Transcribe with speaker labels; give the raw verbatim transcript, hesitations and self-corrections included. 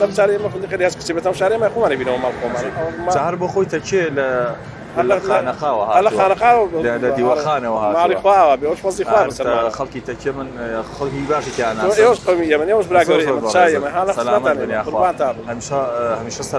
Speaker 1: لم شاري ما كنت كده هسكت بتم شاري ما يخون بينهم ما يخون
Speaker 2: زهر بخوي تكي ل
Speaker 1: هلا
Speaker 2: خانقة وهذا
Speaker 1: هلا خانقة
Speaker 2: لا دي وخانة وهذا
Speaker 1: ما رخاء بيوش وظيف خالص
Speaker 2: خلقي تكي من خلقي باش كأنا
Speaker 1: يوش قومية من يوش بلاقي متشاية ما هلا
Speaker 2: سلامة يا أخوان همشة همشة